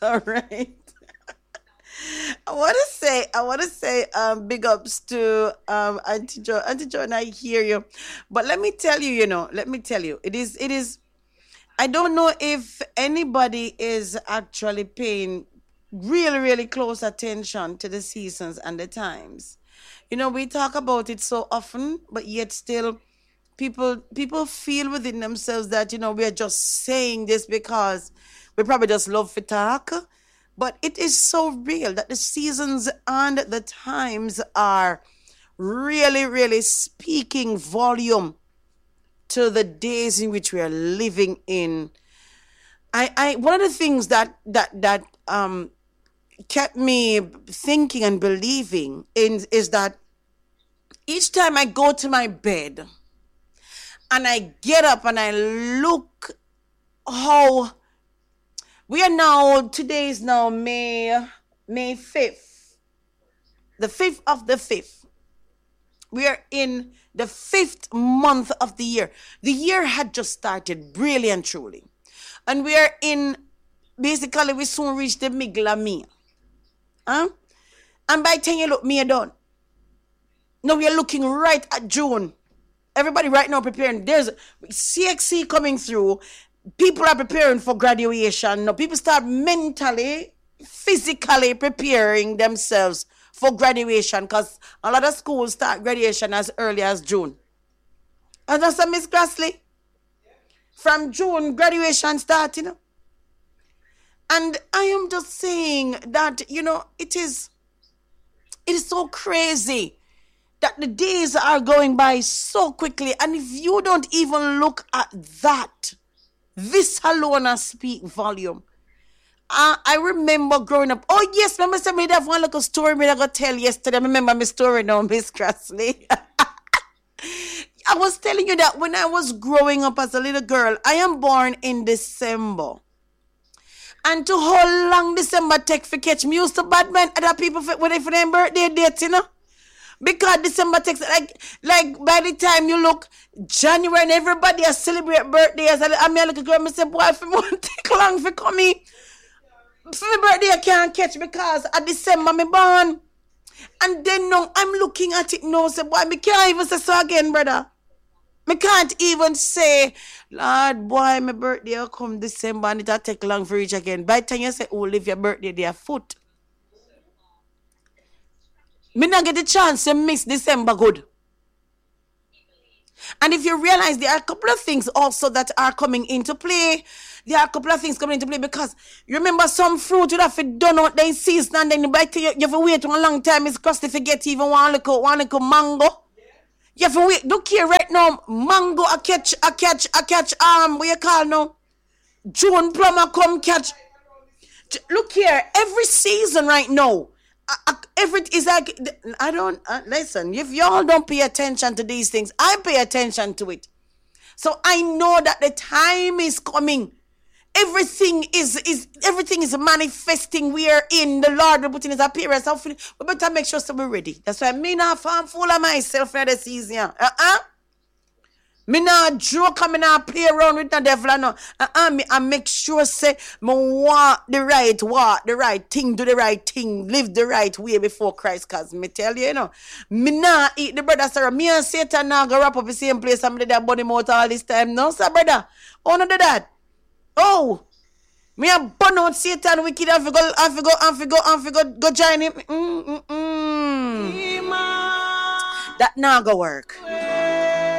All right. I want to say, big ups to Auntie Jo. Auntie Jo, and I hear you, but let me tell you, it is. I don't know if anybody is actually paying really, really close attention to the seasons and the times. We talk about it so often, but yet still people feel within themselves that we are just saying this because we probably just love to talk. But it is so real that the seasons and the times are really, really speaking volume to the days in which we are living in. I One of the things that kept me thinking and believing in is that each time I go to my bed and I get up and I look how we are now, today is now May 5th, the 5th of the 5th. We are in the 5th month of the year. The year had just started, really and truly. And we are in, basically, we soon reach the middle of May. Huh? And by the time you look, May done. Now we are looking right at June. Everybody right now preparing. There's CXC coming through. People are preparing for graduation. Now people start mentally, physically preparing themselves for graduation because a lot of schools start graduation as early as June. And that's a Miss Grassley. From June, graduation starting. And I am just saying that, it is so crazy that the days are going by so quickly. And if you don't even look at that, this alone has speak volume. I remember growing up. Oh, yes, remember somebody have one little story me I got tell yesterday. I remember my story now, Miss Grassley. I was telling you that when I was growing up as a little girl, I am born in December. And to how long December take for catch me used to bad man other people when they for their birthday date, Because December takes like by the time you look January and everybody has celebrate birthdays. I mean, I look at girl, I say, boy, if you want to take long for coming, for my birthday I can't catch because at December me born. And then now I'm looking at it now, say, boy, me can't even say so again, brother. Me can't even say, Lord, boy, my birthday will come December and it'll take long for reach again. By the time you say, oh, live your birthday there foot. Me not get the chance to miss December good. And if you realize there are a couple of things also that are coming into play. There are a couple of things coming into play because you remember some fruit you have to done out there in season and then by the you have to wait a long time. It's cost if you get even one little mango. You have to wait. Look here right now. Mango I catch, what you call now? June plum I come catch. Look here, every season right now. Every is like I don't listen. If y'all don't pay attention to these things, I pay attention to it. So I know that the time is coming. Everything is manifesting. We are in the Lord will put in his appearance. We better make sure so we're ready. That's why me not farm full of myself for the season. Me not joke and me not play around with the devil. No. Me I make sure say me walk the right thing, do the right thing, live the right way before Christ. Cause me tell you, me not eat the brother, sir. Me and Satan now go wrap up the same place. Somebody that bunny mouth all this time. No, sir, brother. Oh, no do that. Oh, me a burn out Satan wicked. I go join him. That now go work.